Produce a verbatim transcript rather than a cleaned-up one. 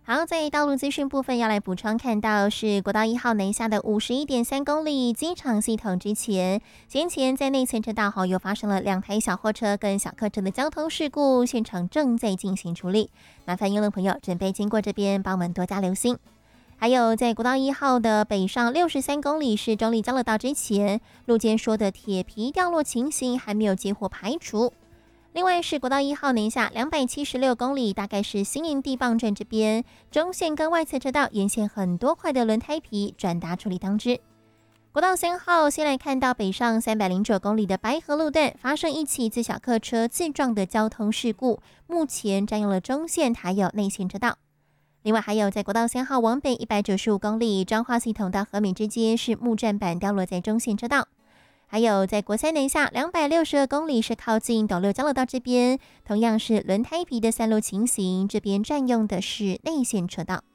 好，在道路资讯部分要来补充看到是国道一号南下的五十一点三公里机场系统之前，先前在内侧车道好又发生了两台小货车跟小客车的交通事故，现场正在进行处理，麻烦邮轮朋友准备经过这边帮我们多加留心。还有在国道一号的北上六十三公里是中立交流道之前，路肩说的铁皮掉落情形还没有结果排除。另外是国道一号南下两百七十六公里，大概是新营地磅站这边中线跟外侧车道沿线很多块的轮胎皮转达处理当之。国道三号先来看到北上三百零九公里的白河路段发生一起自小客车自撞的交通事故，目前占用了中线还有内线车道。另外还有在国道三号往北一百九十五公里彰化系统到和美之间是木栈板掉落在中线车道。还有在国三南下两百六十二公里是靠近斗六交流道这边，同样是轮胎皮的散落情形，这边占用的是内线车道。